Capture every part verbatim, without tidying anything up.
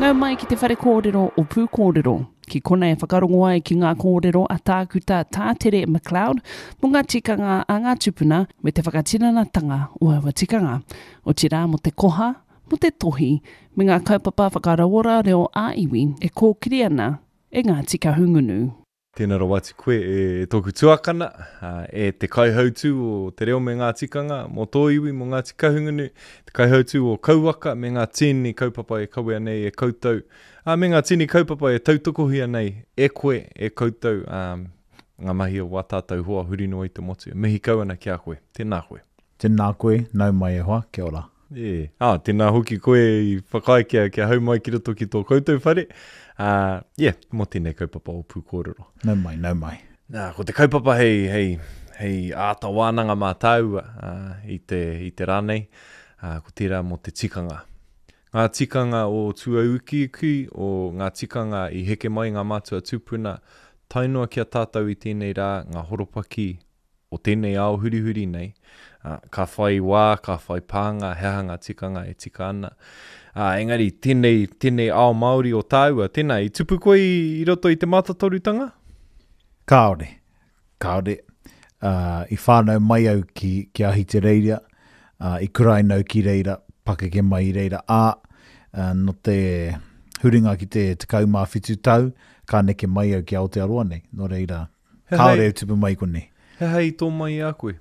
Whanau mai ki te whare kōrero o pū kōrero. Ki kona e whakarongoa e ki ngā kōrero a tākuta Tātere McLeod, mo ngā tikanga a ngā tupuna me te whakatinanatanga o awa tikanga. O tira mo te koha, mo te tohi, me ngā kaupapa whakarawora reo a iwi e kōkiri ana e ngā tika hungunu. Tēnā rawati koe e tōku tuakana, e te kaihautu o te reo me ngā tikanga, mo tō iwi mo ngā tika hungunu, te kaihautu o kauwaka me ngā tini kaupapa e kaua nei e koutou, a me ngā tini kaupapa e tautokohia nei e koe e koutou, um, ngā mahi o wātātou hoa hurino i te motu, mihi kauana ki a koe, tēnā koe. Tēnā koe, nau mai e hoa, kia ora. Yeah. Ah, tēnā hoki koe i whakai kia, kia hau mai ki roto ki tō koutou whare. Uh, yeah, mo tēnei kaupapa o pūkōrero. Nau mai, nau mai. Nā, ko te kaupapa hei, hei, hei āta wānanga mā tāua uh, i, te, i te rānei, uh, ko tērā mo te tikanga. Ngā tikanga o Tuaukiuki, o ngā tikanga i heke mai ngā mātua tūpuna, tainua kia tātou i tēnei rā, ngā horopaki o tēnei ao huri huri nei. Uh, ka whai wā, ka whai pānga, hea ngā tikanga e tika ana. Uh, engari, tēnei, tēnei ao Māori o tāua, tēnei, i tupu koe i, i roto i te mātatorutanga? Kāore, kāore. Uh, I whānau mai au ki, ki ahi te reira, uh, i kurai nau ki reira, pakeke mai i reira, a uh, no te huringa ki te te kaumā whitu tau, ka neke mai au ki Aotearoa nei, no reira, kāore au tupu mai kone. He hei tō mai a koe?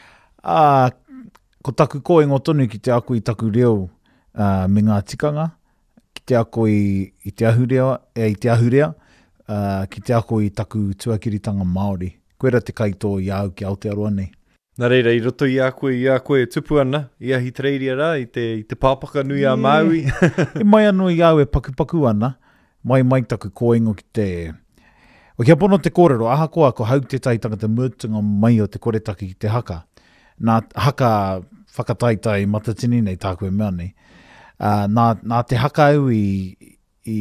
Uh, ko taku koe ngotonu ki te aku i taku reo, Uh, me ngā tikanga, ki te ako i, i te ahurea, e i te ahurea, uh, ki te ako i taku tuakiritanga Māori. Koera te kaito i au ki Aotearoa nei. Nā reira, i roto i a koe, i a koe tupu ana, i ahi treiria rā, i te, i te pāpaka nui a Māui. E mai anu i au e pakupaku ana, mai mai taku koengo ki te... O kia pono te kōrero, aha koa ko hau te taitanga te mūtunga mai o te koretaki ki te haka. Nā haka whakataitai matatini nei tākue mea nei. Uh, nā, nā te haka au i, i,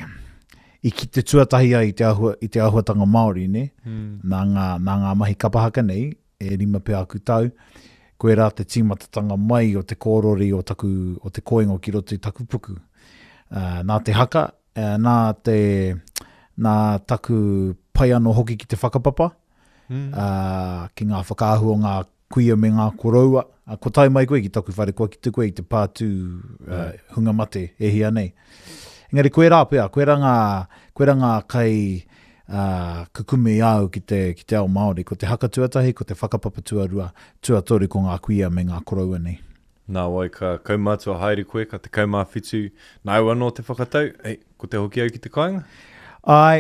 i ki te tuatahia i te, ahua, i te ahuatanga Māori, ne? Mm. Nā, ngā, nā ngā mahi kapahaka nei, e rima pe aku tau, koe rā te tīmatatanga mai o te kōrori o, taku, o te koengo ki roto i taku puku. Uh, nā te haka, uh, nā te nā taku pai anō hoki ki te whakapapa, mm. uh, ki ngā whakaahua ngā kuia me ngā koroua, a ko tai mai koe ki taku whare koe ki te koe i te pātū uh, hunga mate e hia nei. Engari koe rā pēr, koe rā ngā, koe rā ngā kai uh, kukume au ki te, ki te ao Māori, ko te haka tuatahi, ko te whakapapa tuarua, tuatori ko ngā kuia me ngā koroua nei. Nā wai ka kaumātua haere koe, ka te kaumā whitu, nāu anō te whakatau, ei, ko te hoki au ki te kāinga? Ai,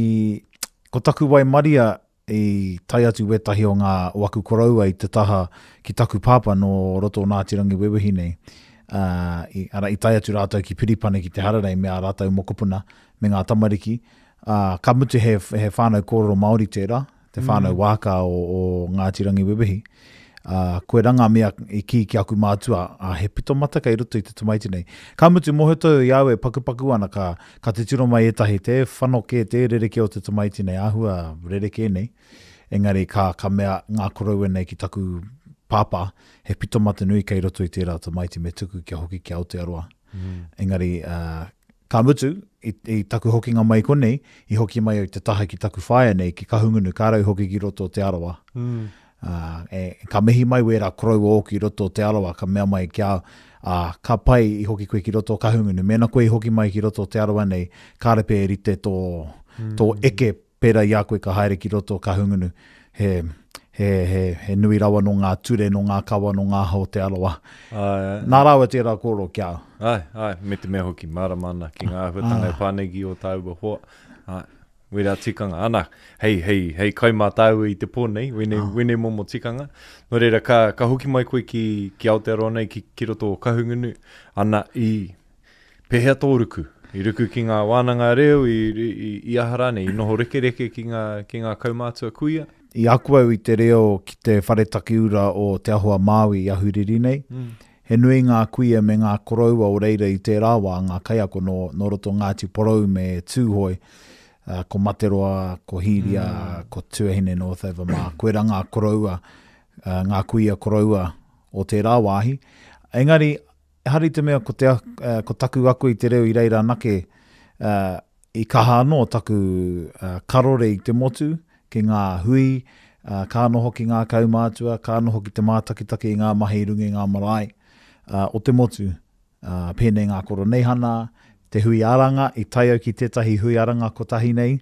i, ko taku wai maria, i tai atu wetahi o ngā waku koroua i te taha ki taku pāpa no roto o Ngātirangi Wewehi nei. Uh, i, ara, I tai atu rātou ki Piripane ki te Hararei me a rātou mokopuna me ngā tamariki. Uh, ka mutu he, he whānau kōrero Māori tērā, te whānau mm. wāka o, o Ngātirangi Wewehi. Uh, koe ranga mea i ki ki aku mātua, a uh, he pito mata kai roto i te tumaiti nei. Ka mutu mohoto i au e pakupaku ana ka, ka te tiro mai etahi te whanoke, te rereke o te tumaiti nei, ahua rereke nei. Engari ka, ka mea ngā koroua nei ki taku pāpā, he pito mata nui kai roto i tērā tumaiti me tuku kia hoki ki Aotearoa. Mm. Engari, uh, ka mutu i, i taku hoki ngā mai konei, i hoki mai o te taha ki taku whaia nei, ki kahungunu, ka rau hoki ki roto o te arawa. Mm. Uh, e, ka mihi mai wera korau o ki roto o te arawa, ka mea mai kia uh, ka pai i hoki koe ki roto o kahungunu, mena koe i hoki mai ki roto o te arawa nei, ka repe e rite tō, mm. tō eke pera i a koe ka haere ki roto o kahungunu, he, he, he, he nui rawa no ngā ture, no ngā kawa, no ngā hao te arawa. Ai, Nā rawa tērā kōro kia. Ai, ai, me te mea hoki maramana ki ngā huatanga ah. pānegi o tāua hoa. Ai. Wera tikanga, ana, hei, hei, hei kaumā tāua i te pōnei, wene, oh. wene momo tikanga. No reira, ka, ka hoki mai koe ki, ki Aotearoa nei, ki, ki roto o kahungunu, ana i pehea tō ruku. I ruku ki ngā wānanga reo, i, i, i ahara nei, i noho reke reke ki ngā, ki ngā kaumātua kuia. I aku au i te reo ki te wharetaki ura o te ahua Māui i ahuriri nei. Mm. He nui ngā kuia me ngā koroua o reira i te rāwa, ngā kaiako no, no roto Ngāti Porou me Tūhoi. Uh, ko Materoa, ko Hiria, mm. ko Tuahine North over mā. Koe rā ngā koroua, uh, ngā kuia koroua o te rāwāhi. Engari, hari te mea ko, te, uh, ko taku aku i te reo i reira nake uh, i kaha anō taku uh, karore i te motu, ki ngā hui, uh, ka noho ki ngā kaumātua, ka noho ki te mātakitaki i ngā mahi rungi ngā marae uh, o te motu. Uh, pēnei ngā koroneihana, te hui aranga, i tai au ki tētahi hui aranga kotahi nei.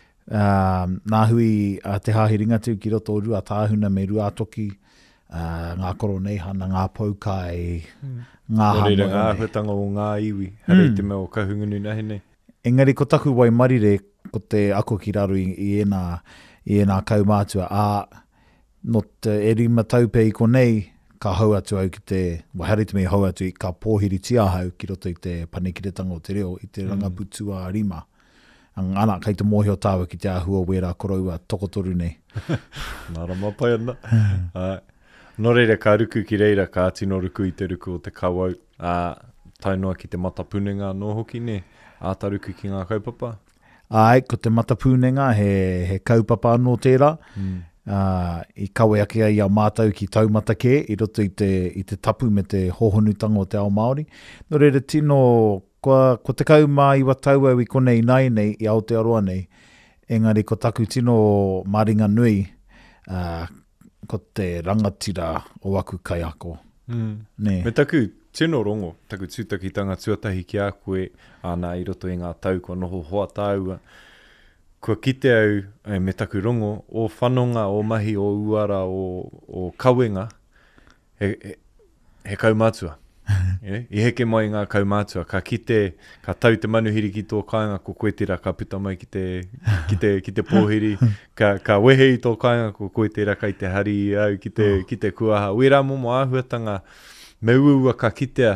Uh, nā hui uh, te hahi ringatu ki roto o rua tāhuna me rua toki, uh, ngā koroneihana, ngā paukai, mm. ngā hanoi. Ngā huatanga o ngā iwi, harei mm. te mea o kahungunu nahi nei. Engari, ko taku wai marire, ko te ako ki raru i, i ena, i ena kaumātua, a no te erima taupe i konei, ka hau atu au ki te, wa harei te mea hau atu i ka pōhiri tiahau ki roto i te panekiretanga o te reo, i te mm. rangaputua rima. Ana, kei te mōhio tāua ki te ahua wera koroua tokotoru nei. Nara mapai ana. uh, no reira ka ruku ki reira, ka tino ruku i te ruku o te kawau. Uh, tainoa ki te matapunenga no hoki ne, āta ruku ki ngā kaupapa. Ai, ko te matapunenga, he, he kaupapa anō tērā. Mm. Uh, I kawe ake ai au mātau ki taumata ke, i roto i te, i te tapu me te hohonutanga o te ao Māori. No reira tino, Ko, ko te kauma i watau au i konei nai nei i Aotearoa nei, engari ko taku tino maringa nui, uh, ko te rangatira o aku kai ako. Mm. Ne. Me taku tino rongo, taku tūtakitanga tuatahi ki a koe, ana i roto i ngā tau kua noho hoa tāua. Kua kite au, e, me taku rongo, o whanonga, o mahi, o uara, o, o kawenga, he, he, he kaumātua. yeah? I heke mai ngā kaumātua, ka kite, ka tau te manuhiri ki tō kāinga, ko koe tira ka puta mai ki te, ki te, ki te pōhiri, ka, ka wehe i tō kāinga, ko koe tira kai te hari au ki te, ki te kuaha. Wera momo āhuatanga, me uua ka kitea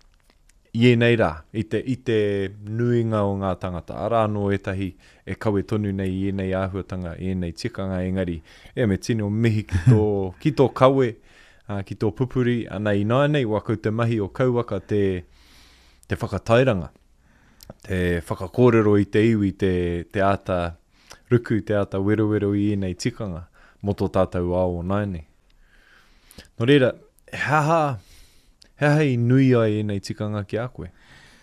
i e nei rā, i te, i te nuinga o ngā tangata. Ara anō etahi e kawe tonu nei i e nei āhuatanga, i e nei tikanga engari. E me tino mihi ki tō, ki tō kawe, Uh, ki tō pupuri, ana i nāi nei, wakau te mahi o kauaka te, te whakatairanga, te whakakōrero i te iwi, te, te ata ruku, te ata werowero i nei tikanga, mo tō tātou ao o nāi nei. No reira, haha, haha i nui ai i nei tikanga ki a koe?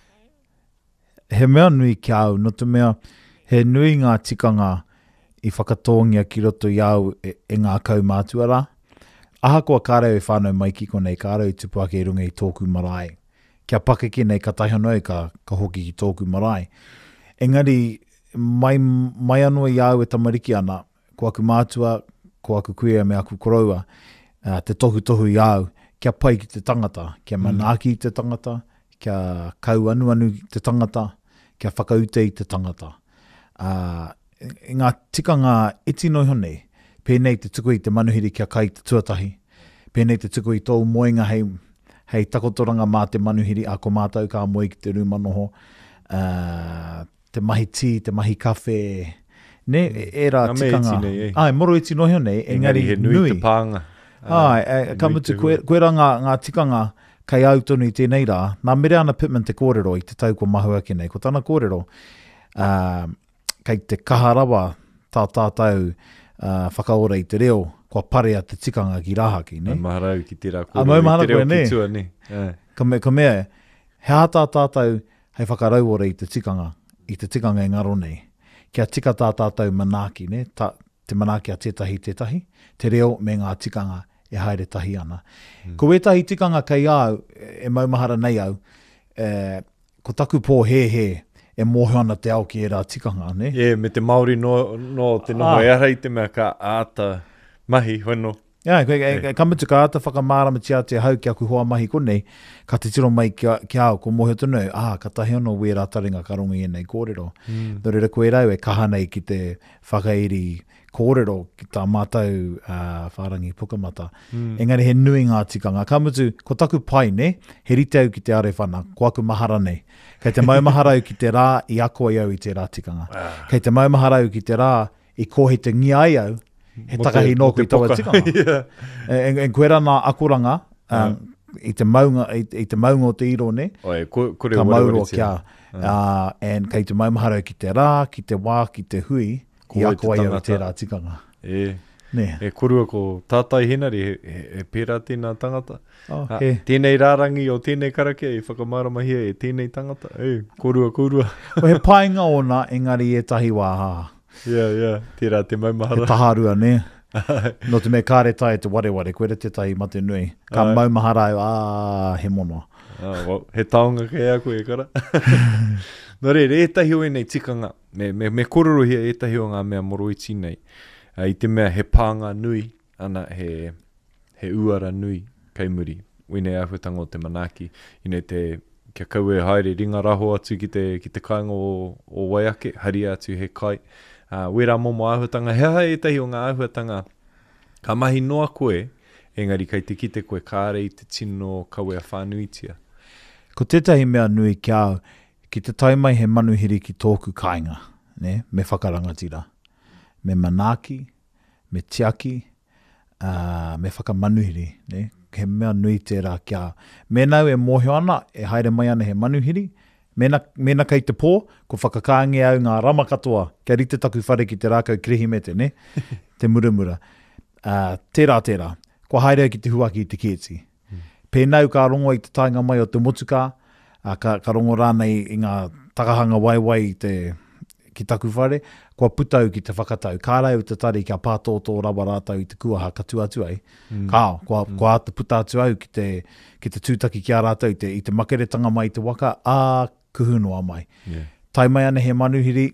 He mea nui ki au, no te mea, he nui ngā tikanga i whakatongia ki roto i au e, e ngā kaumātua rā. Aha koa kārau e whānau mai ki konei, kārau i tupu ake i runga i tōku marae. Kia pakeke nei ka taihanau ka, ka hoki ki tōku marae. Engari, mai, mai anō i au e tamariki ana, ko aku mātua, ko aku kuia me aku koroua, uh, te tohu tohu i au, kia pai ki te tangata, kia manaaki i te tangata, kia kau anu anu i te tangata, kia whakaute i te tangata. Uh, ngā tikanga iti no honei, pēnei te tuku i te manuhiri kia kai te tuatahi. Pēnei te tuku i tō moenga hei, hei takotoranga mā te manuhiri a ko mātau kā moe ki te rūmanoho. Uh, te mahi tī, te mahi kawhe. Ne, e rā tikanga. Nei, eh. Ai, moro iti nohio nei, engari he nui. Nui te pānga. Ai, e, ka mutu koe, koe rā ngā, ngā tikanga kai au tonu i tēnei rā. Nā mere ana Pittman te kōrero i te tau ko mahu ake nei. Ko tāna kōrero, uh, kai te kaharawa tā tātau, Uh, whakaora i te reo, kua parea te tikanga ki rāhaki, ne? Maharau ki te rā kōrero, a maumahara i te reo koe, ki tua, ne? Yeah. Ka, me, ka mea, he hata tātou hei whakarauora i te tikanga, i te tikanga i ngaro nei. Kia tika tā tātou manaaki, ne? Ta, te manaaki a tētahi tētahi, te reo me ngā tikanga e haere tahi ana. Hmm. Ko etahi tikanga kei au, e maumahara nei au, e, ko taku pō he he, e mōhio ana te ao ki e rā tikanga, ne? E, yeah, me te Māori no, no te noho, ah. e ara i te mea ka āta mahi, hono. Ia, yeah, e, e, kamutu ka āta whakamārama tia te hau ki aku hoa mahi konei, ka te tiro mai ki, ki au, ko mōhio tonu, ah, ka tahi ono wera taringa ka runga i enei kōrero. Mm. Nō reira koe rau e kaha nei ki te whakairi kōrero ki tā mātau uh, whārangi pukamata. Mm. Engari he nui ngā tikanga. Kamutu, ko taku pai, ne? He rite au ki te are whana, ko aku mahara nei. Kei te maumahara au ki te rā, i akoa au i te rā tikanga. Ah. Kei te maumahara au ki te rā, i kohe te ngia ai au, he takahi nōku i taua tikanga. yeah. En, en koe rana akoranga, um, uh. i, te maunga, i, i te maunga o te iro, ne? Oe, ko, kore ka mauro kia. Uh. Uh, en kei te maumahara au ki te rā, ki te wā, ki te hui, i akoa au i te rā tikanga. E. Ne. E korua ko tātai henari, he, he, he pērā tēnā tangata. Oh, Ha, he. tēnei rārangi o tēnei karakia, e whakamaramahia e tēnei tangata. E, korua, korua. O he painga ona, engari e tahi wāha. Yeah, yeah, tērā te He maumahara. taharua, ne? No te me kāre tai te ware ware, koere te tahi mate nui. Ka Ai. maumahara au, ā, he mono. Ah, well, he taonga kei a koe kara. No re, re etahi o nei tikanga. Me, me, me kororo hia etahi o ngā mea moro i tīnei. Uh, I te mea he pānga nui, ana he, he uara nui kei muri. Wine āhuatanga o te manaki. Ine te, kia kaue haere ringa raho atu ki te, ki te kāinga o, o Waiake, hari atu he kai. Uh, wera momo āhuatanga, hea etahi o ngā āhuatanga. Ka mahi noa koe, engari kai te kite koe kāre i te tino kaue a whānuitia. Ko tētahi mea nui ki au, ki te taimai he manuhiri ki tōku kāinga, ne? Me whakarangatira. Me manaki, me tiaki, uh, me whakamanuhiri, ne? He mea nui tērā ki au. Mēnau e mōhio ana, e haere mai ana he manuhiri, mena, mena kei te pō, ko whakakāngi au ngā rama katoa, kia rite taku whare ki te rākau kirihimete, ne? Te muramura. Uh, tērā, tērā. Ko haere ki te huaki i te kieti. Pēnau ka rongo i te tainga mai o te motuka, uh, ka, ka rongo rānei i ngā takahanga waiwai i te, ki taku whare, kua putau ki te whakatau. Kā rau te tari kia pātōtō rawa rātau i te kuaha katu atu ai. Mm. Kā, kua, mm. kua te puta atu au ki te, ki te tūtaki kia rātau, i te, i te makeretanga mai i te waka, ā, kuhunoa mai. Yeah. Tai mai ana he manuhiri,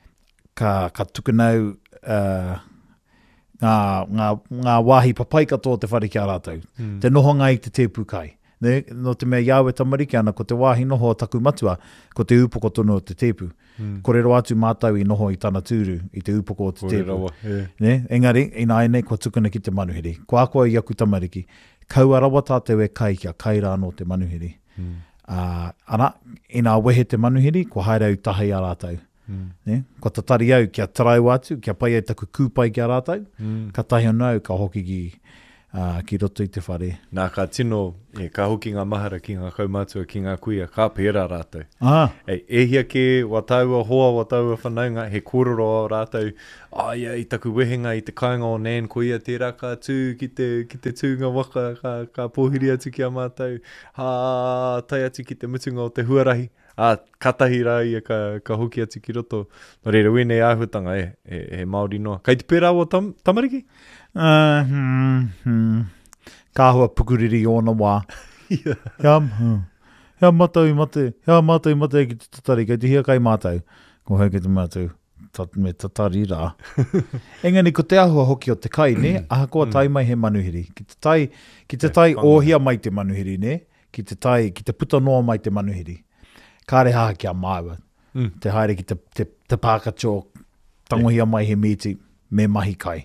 ka, ka tukunau, uh, ngā, ngā, ngā wāhi papai katoa te whare kia rātau. Mm. Te nohonga i te tēpu kai. Ne, no te mea iau e tamariki ana, ko te wāhi noho o taku matua, ko te upoko tono o te tēpu. Mm. Korero atu mātau i noho i tana tūru, i te upoko o te Kore tēpu. rawa, yeah. Ne, engari, ina ene, kua tukuna ki te manuhiri. Ko akoa i aku tamariki. Kaua rawa tātou e kai kia kai rāno te manuhiri. Mm. Uh, ana, ina wehe te manuhiri, ko haere au tahai a rātau. Mm. Ne? Ko ta tari au kia tarau atu, kia pai au taku kūpai kia rātau, mm. ka tahi anau ka hoki ki, uh, ki roto i te whare. Nā ka tino, e, ka hoki ngā mahara ki ngā kaumātua ki ngā kuia, ka pēra rātau. Ah. Ei, e hia ke wataua hoa, wataua whanaunga, he kōrero o rātau, ai, ai, i taku wehenga i te kāinga o nēn, ko ia tērā ka tū ki te, ki te tūnga waka, ka, ka pōhiri atu ki a mātou, hā, tai atu ki te mutunga o te huarahi, a katahi rā ia ka, ka hoki atu ki roto. No reira, wene āhutanga e, e, e Māori noa. Kai te pērā o tam, tamariki? Uh, hmm, hmm. Kāhua pukuriri o na wā. Yeah. Hea, hmm. Hea matau i mate, hea matau i mate ki te tatari, kei te hia kai mātou. Ko hei ki te mātou, tat, me tatari rā. Engani, ko te ahua hoki o te kai, ne? Aha koa tai mai he manuhiri. Ki te tai, ki te tai ohia mai te manuhiri, ne? Ki te tai, ki te puta noa mai te manuhiri. Kāre haha kia māua. Mm. Te haere ki te, te, te pākacho, tangohia yeah. mai he miti, me mahi kai.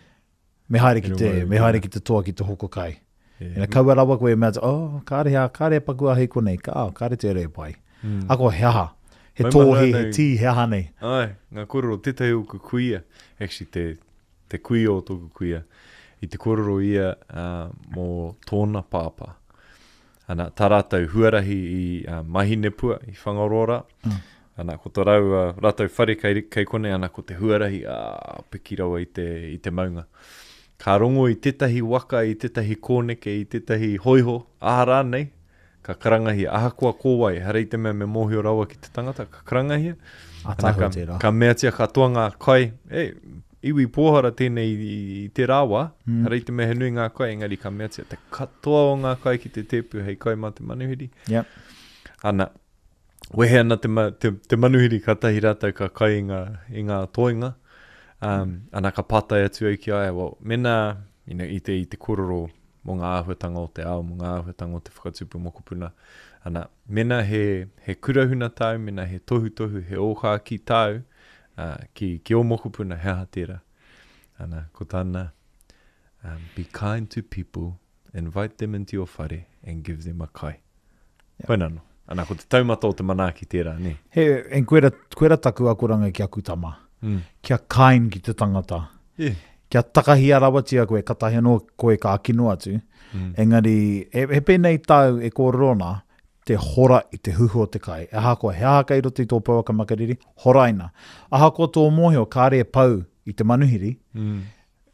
Me haere ki te, me haere ki te toa ki te hoko kai. Yeah. Ina kaua rawa koe mea, oh, kāre hea, kāre pakua hei konei, kā, kāre te re pai. Mm. Ako he aha, he tō he, he tī, he aha nei. Ai, ngā kororo, tētahi o ku kuia, actually te, te kuia o tōku kuia, i te kororo ia uh, mō tōna pāpā. Ana, tā rātau huarahi i uh, Mahinepua, i Whangarora. Mm. Ana, ko tō rau, uh, rātau whare kei, kei kone, ana, ko te huarahi, uh, piki rawa i te, i te maunga. Ka rongo i tētahi waka, i tētahi kōneke, i tētahi hoiho, aha rānei, ka karangahia, aha kua kōwai, harei te mea me mōhio rawa ki te tangata, ka karangahia. Ana, ka, ka mea tia katoa kai, ei, iwi pōhara tēnei i, i te rāwa, mm. harei te mea he nui ngā kai, engari ka mea tia te katoa o ngā kai ki te tēpu, hei kai mā te manuhiri. Yep. Ana, wehe ana te, ma, te, te manuhiri katahi rātau ka kai i ngā, i ngā toinga, um, mm. ana ka patai atu au ki ai, well, mena, you know, i, te, i te kororo mō ngā āhuatanga o te ao, mō ngā āhuatanga o te whakatupu mokopuna. Ana, mena he, he kurahuna tau, mena he tohu tohu, he oha ki tau, Uh, ki, ki o mokopuna hea tērā. Ana, ko tāna, um, be kind to people, invite them into your whare, and give them a kai. Yep. Koe nano. Ana, ko te taumata o te manaki tērā, ne? He, en koera, koera taku akuranga ki aku tama. Mm. Kia kind ki te tangata. Yeah. Kia takahi arawatia koe, katahi anō koe ka akino atu. Mm. Engari, he, he pēnei tau e kōrona, te hora i te huhu o te kai. E aha koa, he aha kai roto i tō pauaka makariri, horaina. Aha koa tō mōhio kāre e pau i te manuhiri, mm.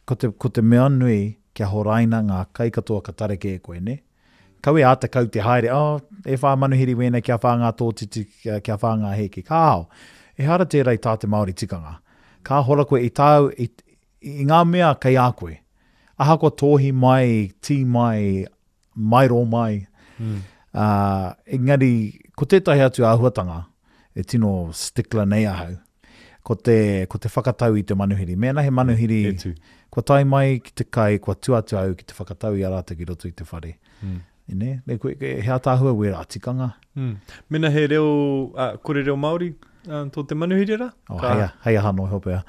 ko te, ko te mea nui kia horaina ngā kai katoa ka tareke e koe, ne? Kaue ata kau te haere, oh, e wha manuhiri wena kia wha ngā tōtiti, kia wha ngā heke. Ka hao, e hara tērei tā te Māori tikanga. Ka hora koe i tāu, i, i ngā mea kai a koe. Aha ko tōhi mai, tī mai, mairo mai. Mm. Uh, engari, ko tētahi atu āhuatanga, e tino stickler nei ahau. Ko te, ko te whakatau i te manuhiri. Mēna he manuhiri, ko tai mai ki te kai, ko tuatu au ki te whakatau i arata ki roto i te whare. Mm. Ne, me koe, he atahua wera tikanga. Mm. Mena he reo, uh, kore reo Māori, uh, tō te manuhiri ra? Oh, heia, heia hano hopea.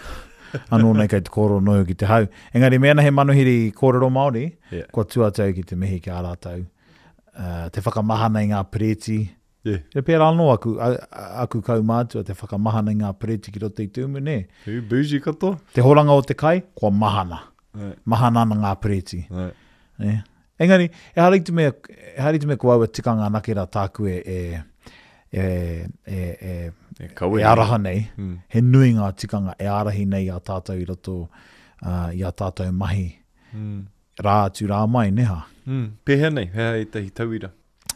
Anō nei kai te kōrero noio ki te hau. Engari, mena he manuhiri kōrero Māori, yeah. Ko tuatau ki te mehi ki ārātau. Uh, te whakamahana i ngā pereti. Yeah. E pēra anō aku, aku kau mātua, te whakamahana i ngā pereti ki roto i tūmu, ne? Hei, bougie katoa. Te horanga o te kai, kua mahana. Right. Mahana na ngā pereti. Right. Ne? Engari, e hari tu mea, e hari tu mea kua aua tikanga nakera tāku e, e, e, e, e, e, e araha nei. Mm. He nui ngā tikanga e arahi nei a tātou i roto, uh, i a tātou mahi. Mm. Rā atu rā mai, neha. Mm. Pehea nei, hea i tahi tauira.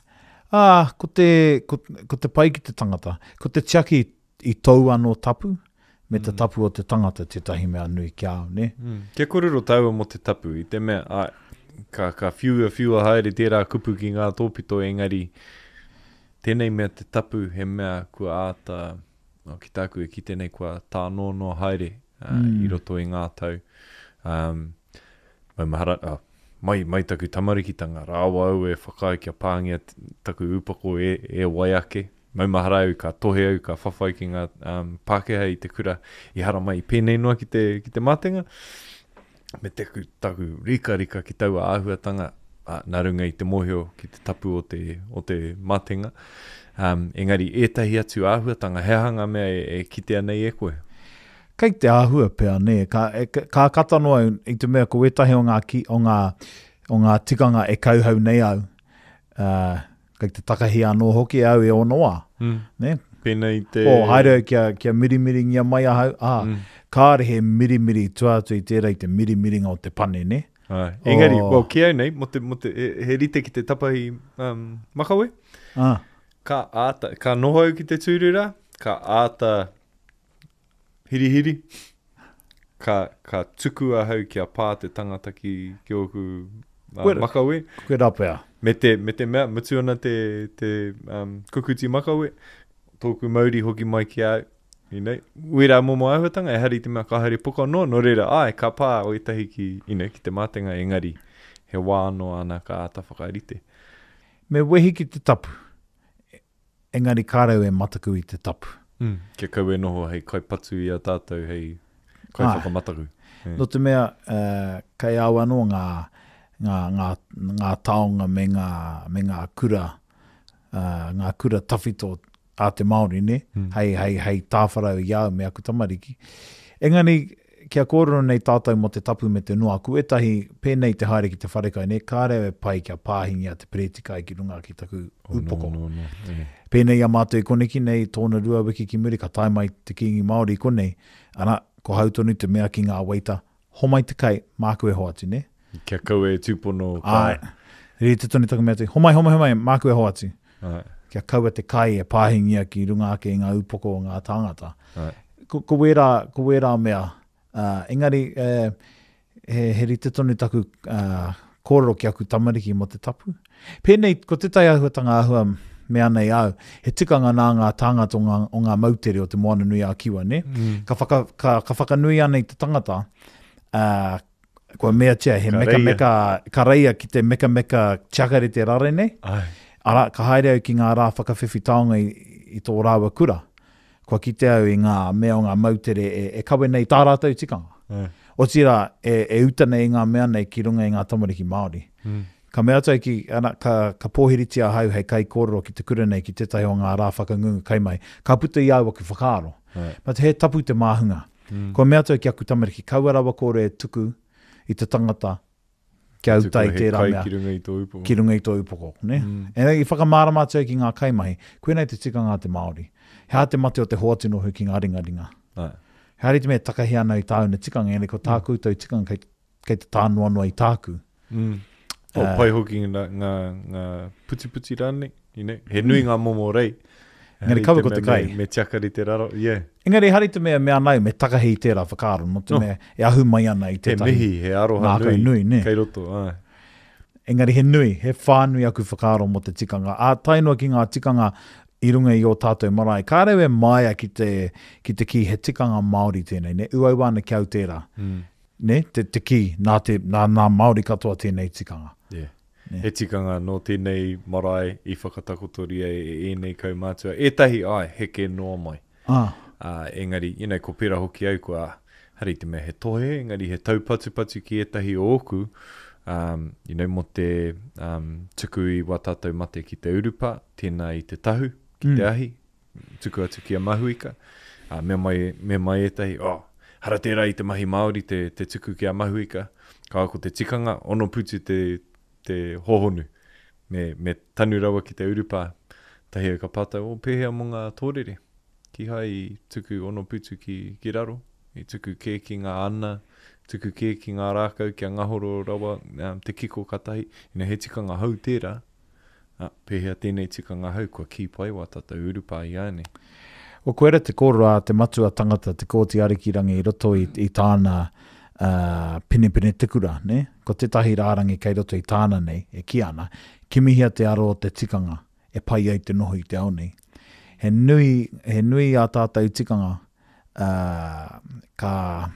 Ah, ko te, ko, ko te pai ki te tangata. Ko te tiaki i, i tau anō tapu, me te mm. tapu o te tangata te tahi mea nui ki au, ne? Mm. Kia korero taua mo te tapu, i te mea, ai, ka, ka whiua whiua haere tērā kupu ki ngā tōpito, engari, tēnei mea te tapu, he mea kua āta, o ki tāku e ki tēnei kua tā nono haere, uh, mm. i roto i ngā tau. Um, mai mahara, uh, mai, mai taku tamarikitanga, rāwa au e whakai kia pāngia taku upako e, e waiake, mai mahara au ka tohe au, ka whawhai ki ngā um, Pākehā i te kura, i hara mai i pēnei noa ki te, ki te mātenga, me te taku rika rika ki taua āhuatanga, uh, nā runga i te mohio ki te tapu o te, o te mātenga. Um, engari, ētahi atu āhuatanga, he hanga mea e, e kitea nei e koe. Kei te āhua pēr, ne, ka, e, ka katanoa i te mea ko etahi o ngā, ki, o ngā, o ngā tikanga e kauhau nei au. Uh, kei te takahi anō hoki au e onoa, mm. ne? Pēnei te... O, haere kia, kia mirimiri ngia mai ahau, ah, mm. Kāre he mirimiri tuatu i tērei te mirimiri o te pane, ne? Ai. Engari, oh. well, ki au nei, mo te, mo te, he, he rite ki te tapahi um, makawe, ah. ka āta, ka noho au ki te tūrura, ka āta hiri-hiri, ka, ka tuku ahau kia pā te tangata ki, ki oku uh, Kue, makawe. Koe rapea. Me te, me te mea, mutu ana te, te um, kukuti makawe, tōku mauri hoki mai ki au, Inei, uira momo āhuatanga, e hari te mea ka hari poka no, no reira, ai, ka pā o itahi ki, inei, ki te mātenga, engari, he wāno ana ka āta whakairite. Me wehi ki te tapu, engari kārau e mataku i te tapu. Mm. Kia kau e noho, hei kai patu i a tātou, hei kai ah. whakamataku. Yeah. No te mea, uh, kai au anō ngā, ngā, ngā, ngā taonga me ngā, me ngā kura, uh, ngā kura tawhito a te Māori, ne? Mm. Hei, hei, hei tāwharau i au me aku tamariki. Engani, kia kōrero nei tātou mo te tapu me te noa, ku etahi pēnei te haere ki te wharekai, ne? Kārewe pai kia pāhingi a te pretika i ki runga ki taku oh, upoko. No, no, no. Yeah. Pēnei a mātou i koneki nei, tōna rua wiki ki muri, ka tai mai te kingi Māori i konei, ana, ko hautonu te mea ki ngā waita, homai te kai, māku e hoatu, ne? Kia kau e tūpono. Ai, ri te toni taku mea te, homai, homai, homai, māku e hoatu. Ai. Kia kaua te kai e pāhingia ki runga ake ngā upoko o ngā tāngata. Right. Ko, ko, wera, ko wera mea, uh, engari, uh, he, he ri te tonu taku uh, kōrero ki aku tamariki mo te tapu. Pēnei, ko te tai ahuatanga ahua mea nei au, he tikanga nā ngā tāngata o ngā, o ngā mautere o te moana nui a kiwa, ne? Mm. Ka, whaka, ka, ka whakanui ana i te tangata, uh, kua mea tia, he ka meka reia. meka, ka reia ki te meka meka tiakare te rare nei. Ai. Ara, ka haere au ki ngā rā whakawhiwhi taonga i, i tō rāua kura. Kua kite au i ngā mea o ngā mautere e, e kawe nei tā rātou tikanga. Mm. O tira, e, e uta nei ngā mea nei ki runga i ngā tamariki Māori. Mm. Ka mea tau ki, ana, ka, ka pōhiritia hau hei kai kōrero ki te kura nei ki te tai o ngā rā whakangunga kai mai. Ka puta i au aku whakaaro. Mm. But he tapu te māhunga. Mm. Kua mea tau ki aku tamariki, kauarawa kore e tuku i te tangata kia utai tērā mea. Ki runga i tō upoko. Ki runga i tō upoko, ne? Mm. E i whakamārama tau ki ngā kaimahi, koe nei te tikanga te Māori. Hea te mate o te hoatino hu ki ngā ringaringa. Ai. He hari te mea takahi ana i tāuna tikanga, ene ko tāku tau tikanga kei, kei te tānu anua i tāku. Mm. O, uh, pai hoki ngā, ngā, ngā puti puti rāne, ine, he nui ngā momo rei. Engari kawa ko te kai. Me, me tiakari te raro, yeah. Engari hari te mea mea nai, me takahi i tērā whakaaro, no te no. mea e ahu mai ana i te tahi. He mihi, he aroha nui, nui ne? Kei roto, ai. Engari he nui, he whānui aku whakaaro mo te tikanga. A tainua ki ngā tikanga i runga i o tātou marae. Ka rewe maia ki te, ki te ki he tikanga Māori tēnei, ne? Uau ana ki au tērā. Mm. Ne? Te, te ki, nā, te, nā, nā Māori katoa tēnei tikanga. Yeah. Ne. He tikanga no tēnei marae i whakatakotori e, e enei kaumātua. E tahi ai, heke noa mai. Ah. Uh, engari, you know, ko pera hoki au kua, hari te mea he tohe, engari he taupatupatu ki e tahi o oku, um, you know, mo te um, tuku i watātou mate ki te urupa, tēnā i te tahu, ki mm. te ahi, tuku atu ki a mahuika. Uh, me, mai, me mai e tahi, oh, hara tērā i te mahi Māori, te, te tuku ki a mahuika, ka ako te tikanga, ono putu te te hohonu, me, me tanu rawa ki te urupa, tahi ka pata, o pēhea mo ngā tōrere, ki hai tuku ono putu ki, ki raro, i tuku kē ki ngā ana, tuku kē ki ngā rākau, ki a ngahoro rawa, um, te kiko katahi, ina he tikanga hau tērā, ah, pēhea tēnei tikanga hau, kua ki pai wa tata urupa i ane. O koera te kōrua, te matua tangata, te kōti arikirangi i roto i, i tāna Uh, pine pine tikura, ne? Ko te tahi rārangi kei roto i tāna nei, e ki ana, kimihia te aro o te tikanga, e pai ai te noho i te ao nei. He nui, he nui a tātou tikanga, uh, ka,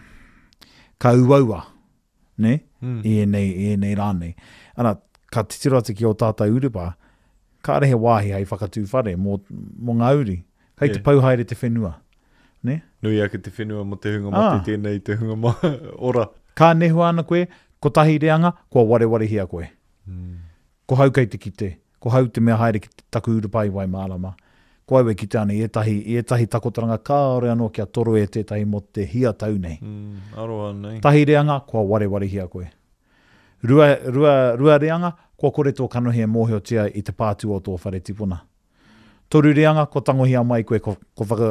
ka uaua, ne? Mm. I e nei, i e nei rānei. Ana, ka titirata ki o tātou urupa, ka rehe wāhi hei whakatū whare, mō, mō ngā uri, kei yeah. te pauhaere te whenua. Ne? Nui ake te whenua mo te hunga mate ah. tēnei te hunga ma ora. Ka nehu ana koe, ko tahi reanga, kua ware ware hia koe. Mm. Ko hau kei te kite, ko hau te mea haere ki te taku urupai wai mārama. Ko au e ki te ane, e tahi, e tahi takotaranga ka ore anō kia toro e tētahi mo te hia tau nei. Mm, aroha nei. Tahi reanga, kua ware ware hia koe. Rua, rua, rua reanga, kua kore tō kanohi e mōhio tia i te pātu o tō whare tipuna. Toru reanga, ko tangohia mai koe, ko, ko whaka...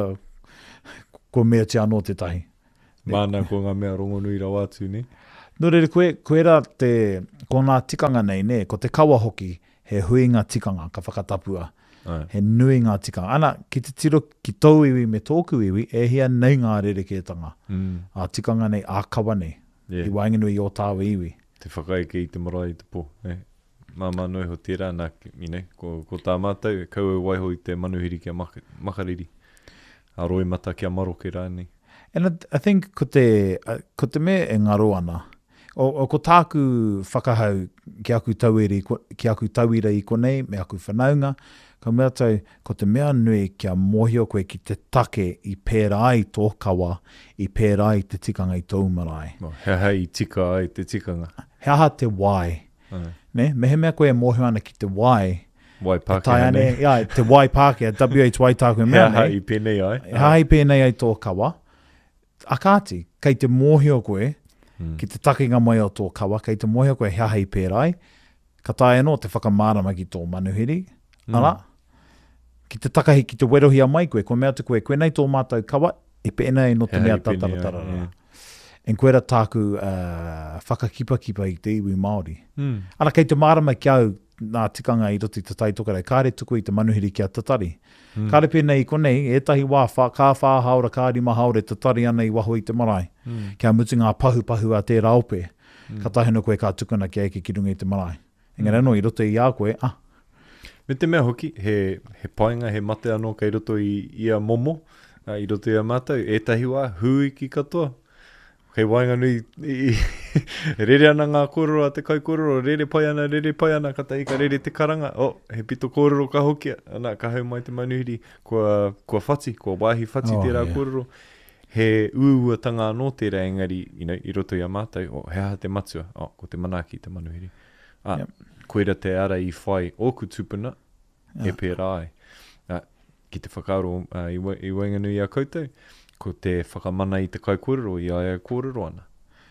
ko mea te anō te tahi. Mana ko ngā mea rongonui rau atu, ne? No re, koe, koe ra te, ko ngā tikanga nei, ne? Ko te kawa hoki, he huinga tikanga, ka whakatapua. Ai. He nui ngā tikanga. Ana, ki te tiro ki tau iwi me tōku iwi, e hia nei ngā rerekētanga. Mm. A tikanga nei, a kawa nei. Yeah. I wainganui o tāwa iwi. Te whakaeke i te marae i te pō, ne? Māma noi ho tērā, nā, ne? Ko, ko tā mātou, kau e waiho i te manuhiri kia maka, makariri. A roi mata kia maroke rāni. And I, I think ko te, uh, ko te me e ngaro ana. O, o ko tāku whakahau ki aku tauira, ki aku tauira i konei, me aku whanaunga, ka mea tau, ko te mea nui kia mohio koe ki te take i pērā i tō kawa, i pērā i te tikanga i tō marae. Oh, hea hei tika ai te tikanga. Hea te wai. Uh. Ne? Me he mea koe e mohio ana ki te wai, Wai Pākehā nei. Ja, te wai Pākehā, W H wai tāku mea nei. Hea i pēnei ai. Hea i pēnei ai tō kawa. Akāti, kei te mōhio koe, hmm. ki te takinga mai o tō kawa, kei te mōhio koe hea hei pērai, ka tae anō te whakamārama ki tō manuhiri. Hmm. Ala, ki te takahi, ki te werohia mai koe, ko mea te koe, koe nei tō mātou kawa, i pēnei no te mea tataratara. En koe ra tāku uh, whakakipa-kipa i te iwi Māori. Hmm. Ana, kei te mārama ki au, nā tikanga i roti te taitokarei, kāre tuku i te manuhiri kia tatari. Mm. Kāre pēnei i konei, etahi wā, wha, kā whāhaura, kā rima haure, tatari ana i waho i te marae. Mm. Kia muti ngā pahu-pahu a tērā ope. Mm. Ka tahino koe kā tukuna kia eke ki runga i te marae. Engari anō, i roto i a koe, ah. Me te mea hoki, he, he painga, he mate anō kei roto i ia momo, uh, i roto i a mātou, etahi wā, hui ki katoa. Kei wainga nui, i, i, rere ana ngā kōrero a te kai kōrero, rere pai ana, rere pai ana, kata i ka rere te karanga, o, oh, he pito kōrero ka hokia, ana, ka hau mai te manuhiri, kua, kua whati, kua wāhi whati oh, tērā yeah. kōrero, he uuatanga anō tērā engari, you know, i roto i a mātou, o, he aha te matua, o, oh, ko te manaki te manuhiri. Ah, yep. Koera te ara i whai oku tupuna, yeah. e pērā ai. Ah, ki te whakaaro uh, i, i wainga nui a koutou, ko te whakamana i te kai kōrero i aia kōrero ana.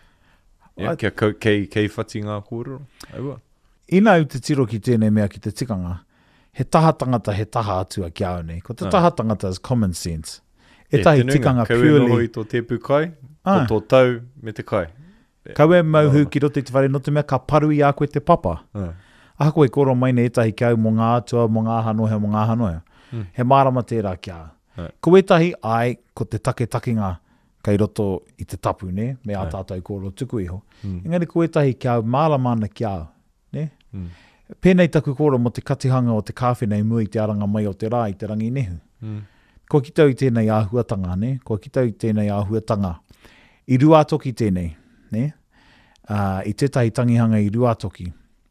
Yeah, kia kei, kei whati ngā kōrero. Aua. Ina u te tiro ki tēnei mea ki te tikanga, he taha tangata he taha atua ki au nei. Ko te taha tangata is common sense. E tahi tikanga purely. Kau e noho purely. i tō tepu kai, Ah. o tō tau me te kai. Kau e mauhu ki roto i te whare, no te mea ka paru i a koe te papa. Ah. Aha koe koro mai nei etahi kau mō ngā atua, mō ngā hanohe, mō ngā hanohe. Mm. He mārama tērā ki au. Ai. Ko etahi ai, ko te take takinga kei roto i te tapu, ne? Me a Ai. tātou koro tuku iho. Mm. Engari ko etahi ki au, mārama ana ki au, ne? Mm. Pēnei taku koro mo te katihanga o te kāwhenei mua i te aranga mai o te rā i te rangi nehu. Mm. Ko ki tau i tēnei āhuatanga, ne? Ko ki tau i tēnei āhuatanga. I rua toki tēnei, ne? Uh, I tētahi tangihanga i rua toki.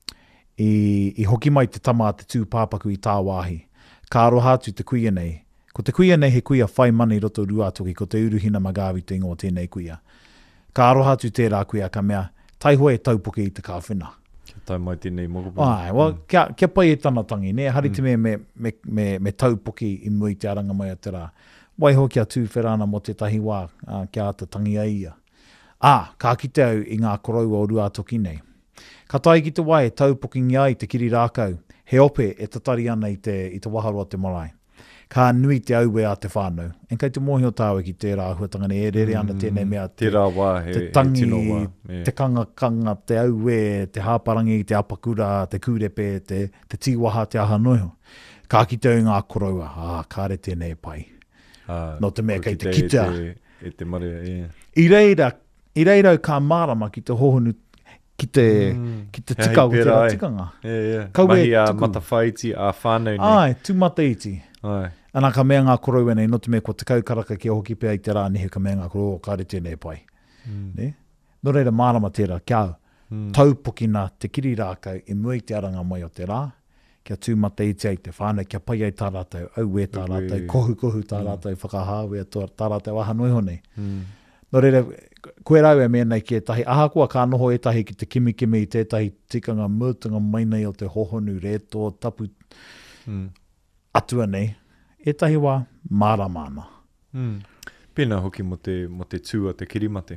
I, I hoki mai te tama a te tū pāpaku i tā wāhi. Ka aroha atu te kuia nei. Ko te kuia nei he kuia whai mana i roto rua toki, ko te uruhina magāwi te ingo tēnei kuia. Ka aroha atu tērā kuia ka mea, tai hoa e taupoke i te kāwhina. Kia tai mai tēnei mokopu. Ai, well, mm. kia, kia pai e tana tangi, ne? Hari te mea me, me, me, me taupoki i mui te aranga mai a te rā. Wai ho kia tūwherana mo te tahi wā, uh, kia ata tangi a ia. Ah, ka kite au i ngā korau o rua toki nei. Ka tai ki te wai e taupoki ngia i te kiri rākau, he ope e tatari ana i te, i te waharoa te marae. Ka nui te aue a te whānau. En kei te mōhio tāwe ki tērā huatanga ne, e rere ana tēnei mea te, Tērā wā, he, te tangi, he tino wā. te kangakanga, te aue, te hāparangi, te apakura, te kurepe, te, te tiwaha, te ahanoiho. Ka kite au ngā koroua, ah, kāre tēnei pai. Ah, No te mea kei te e kita. te, e te marea, e. I reira, i reira ka mārama ki te hohonu, ki te, Mm. ki te Hei, tika o pērā te ai. tikanga. E, e. Kau e Mahi a tuku. matawhaiti a whānau nei. Ai, tū mata iti. Ai. Ana ka mea ngā koroua nei, no te mea ko te kaukaraka ki hoki pēa i te rā nehe ka mea ngā koroua, kāre tēnei pai. Mm. Ne? No reira mārama tērā, kia au. Mm. Taupokina te kiri rākau i mui te aranga mai o te rā, kia tūmata i te ai te whānau, kia pai ai tā rātou, au e tā rātou, Ue. kohu kohu tā rātou, whakahāwea tā rātou aha noiho nei. Mm. No reira, koe rau e mea nei ki e tahi, aha kua ka noho e tahi ki te kimi kimi i tētahi tikanga mūtanga mai nei o te hohonu reto, tapu Mm. atua nei, e tahi wā māramana. Mm. Pēnā hoki mo te, mo te tūa te kirimate.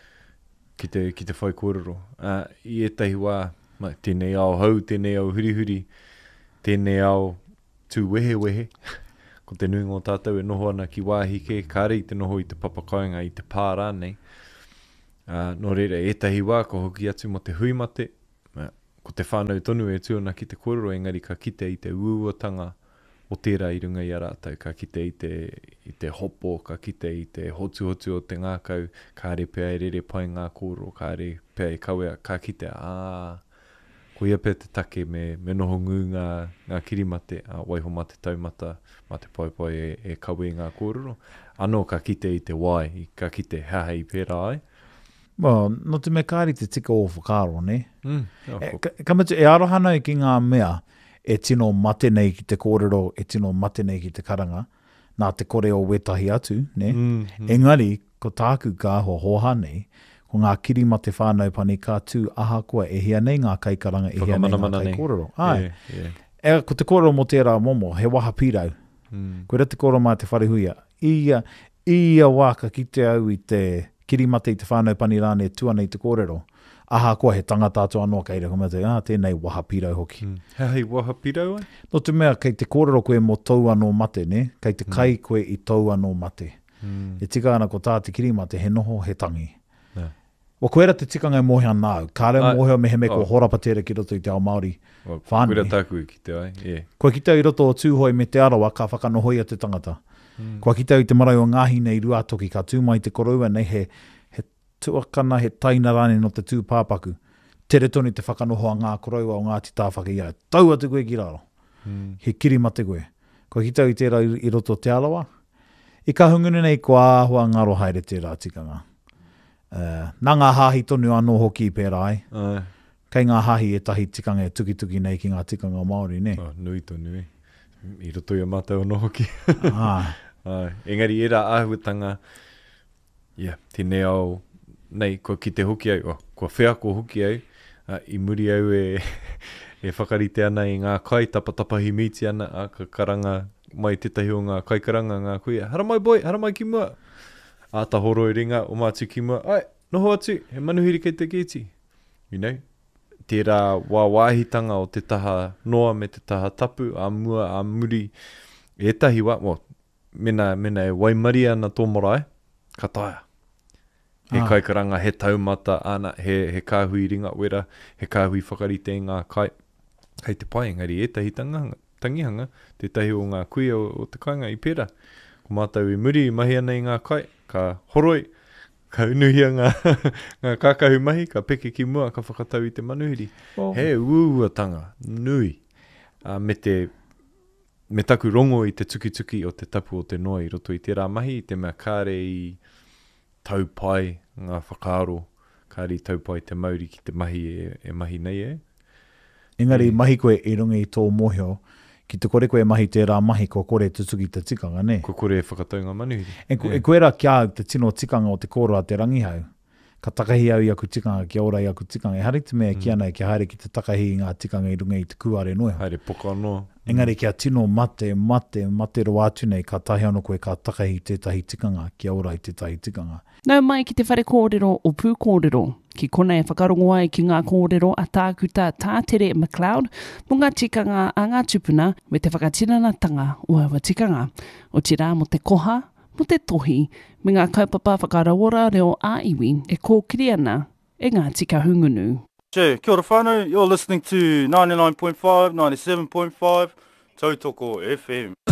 Ki te, ki te whai kōrero. Uh, I etahi wā, mai, tēnei ao hau, tēnei ao hurihuri, tēnei ao tū wehe wehe. Ko te nui ngō tātou e noho ana ki wāhike, kāre i te noho i te papakainga i te pārā nei. Uh, no reira, etahi wā, ko hoki atu mo te huimate, uh, ko te whānau tonu e tūna ki te kōrero, engari ka kite i te uatanga o tērā i runga i a rātou, ka kite i te, i te hopo, ka kite i te hotu hotu o te ngākau, ka re pēa e rere pai ngā kōrero, ka re pēa e kawea, ka kite, ā, ko ia pēa te take me, me noho ngū ngā, ngā kirimate, a waiho ma te taumata, ma te pai pai e, e kawe ngā kōrero, anō ka kite i te wai, ka kite hahei pēra ai. Well, no te mea kāri te tika o whakaro, ne? Mm. Oh, E, ka, ka matu, e arohana i ki ngā mea, e tino mate nei ki te kōrero, e tino mate nei ki te karanga, nā te kore o wetahi atu, ne? Mm, mm. Engari, ko tāku ka ho hoha nei, ko ngā kiri mate whānau pani ka tū aha koa e hia nei ngā kai karanga, e hia nei ngā Whakamana kai nei. kōrero. Ai, Yeah, yeah. e, ko te kōrero mo tērā momo, he waha pirau. Mm. Koe rete kōrero mā te wharehuia. Ia, ia waka ki te au i te kiri mate i te whānau pani rāne tuana i te kōrero. Aha koa he tangata atu anō keira, ko mate, ah, tēnei waha pirau hoki. Mm. Hei, waha pirau ai? No te mea, kei te kōrero koe mo tau anō mate, ne? Kei te kai koe i tau anō mate. Mm. E tika ana ko tā te kiri mate, he noho, he tangi. Yeah. Wa koe ra te tikanga e mohea nāu. Kāre Ai. mohea me he me ko Oh. horapa tere ki roto i te ao Māori. Well, Whānui. Kura tāku i ki te ai, yeah. Koe ki tau i roto o tūhoi me te arawa, ka whakanohoia te tangata. Mm. Koe ki tau i te marae o ngāhi nei rua toki, ka tūmai te koroua nei he, he tuakana, he taina rāne no te tūpāpaku. Tere toni te whakanoho a ngā koroua o ngā tita whakia. Tau atu koe ki raro. Mm. He kiri mate koe. Koe ki tau i tērā i, i roto te alawa. I ka hungunu nei ko āhua ngaro haere tērā tikanga. Uh, nā ngā hāhi tonu anō hoki i pērā ai. Ai. Kei ngā hāhi e tahi tikanga e tuki tuki nei ki ngā tikanga o Māori, ne? Oh, nui to nui. I roto i a mātou no hoki. Ah, Ai. Engari, e rā āhuatanga, yeah, tēnei au, nei, ko ki te hoki au, oh, ko whea ko hoki au, uh, i muri au e, e whakarite ana i ngā kai, tapatapahi miti ana, a ka karanga mai tetahi o ngā kai karanga, ngā kuia, hara mai boi, hara mai ki mua. A ta horo i ringa, o mātu ki mua, ai, noho atu, he manuhiri kei te kēti. You know? Tērā wā wāhitanga o te taha noa me te taha tapu, a mua, a muri, e tahi wā, well, mena, mena e waimari ana tō marae, ka taia. He Ah. kaikaranga, he taumata ana, he, he kāhui ringa wera, he kāhui whakarite ngā kai. Kei te pai, engari, e tahi tangihanga, tangihanga, te tahi o ngā kuia o, o te kainga i pera. Ko mātou i muri, mahi ana i ngā kai, ka horoi, ka unuhia ngā, ngā kākahu mahi, ka peke ki mua, ka whakatau i te manuhiri. Oh. He uatanga, nui. Uh, me te, me taku rongo i te tuki-tuki o te tapu o te noa i roto i te rā mahi, i te mea kāre i taupai ngā whakaaro, kāre i taupai te mauri ki te mahi e, e mahi nei e. Engari, Mm. mahi koe i runga i tō mohio, ki te kore koe mahi te rā mahi, ko kore tutuki te tikanga, ne? Ko kore e whakatau ngā manuhiri. E, ko, Yeah. e koe rā kia au te tino tikanga o te kōroa te rangihau, ka takahi au i aku tikanga, kia ora i aku tikanga. E hari te mea ki ana, kia haere ki te takahi i ngā tikanga i runga i te kuare noe. Haere poka anō. Engari kia tino mate, mate, mate ro atu nei, ka tahi anō koe ka takahi tētahi tikanga, kia ora i tētahi tikanga. Nau mai ki te whare kōrero o pū kōrero, ki kona e whakarongo ai ki ngā kōrero a tākuta tātere McLeod, mo ngā tikanga a ngā tupuna me te whakatinanatanga o awa tikanga, o tira mo te koha, mo te tohi, me ngā kaupapa whakarawara reo a iwi e kōkiri ana e ngā tika hungunu. Che, kia ora whānau, you're listening to ninety-nine point five, ninety-seven point five, Tautoko F M.